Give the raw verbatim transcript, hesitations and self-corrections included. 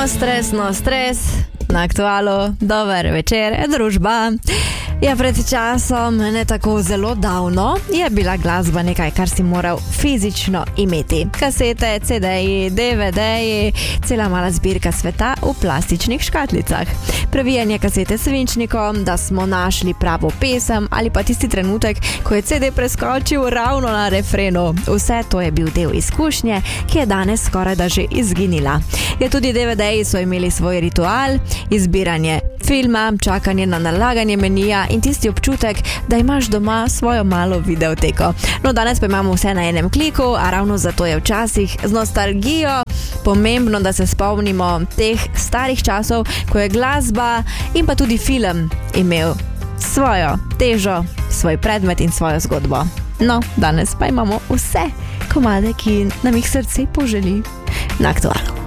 No stres, no stres, na Aktualu, dober večer, družba. Ja, pred časom, ne tako zelo davno, je bila glasba nekaj, kar si moral fizično imeti. Kasete, ce de-ji, de ve de-ji, cela mala zbirka sveta v plastičnih škatlicah. Previjanje kasete s svinčnikom, da smo našli pravo pesem ali pa tisti trenutek, ko je ce de preskočil ravno na refrenu. Vse to je bil del izkušnje, ki je danes skoraj da že izginila. Ja, tudi de ve de-ji so imeli svoj ritual, izbiranje filma, čakanje na nalaganje menija in tisti občutek, da imaš doma svojo malo videoteko. No, danes pa imamo vse na enem kliku, a ravno zato je včasih z nostalgijo pomembno, da se spomnimo teh starih časov, ko je glasba in pa tudi film imel svojo težo, svoj predmet in svojo zgodbo. No, danes pa imamo vse komade, ki nam jih srce poželi na Aktualu.